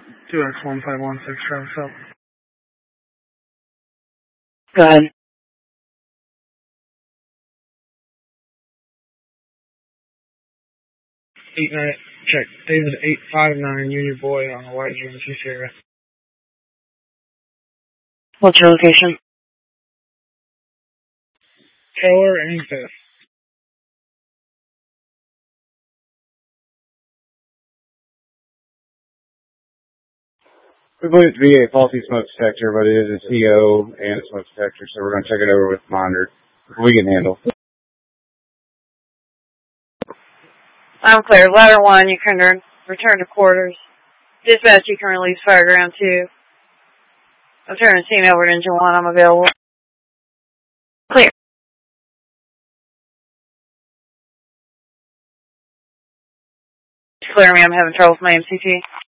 2X1516, Travis up. Go ahead. Check. David 859, Union Boy on the white GMC Sierra. What's your location? Taylor and 5th. We believe it to be a faulty smoke detector, but it is a CO and a smoke detector, so we're going to check it over with monitor. We can handle. I'm clear. Ladder 1, you can return to quarters. Dispatch, you can release Fireground 2. I'm turning the team over to Engine 1. I'm available. Clear. Clear me. I'm having trouble with my MCT.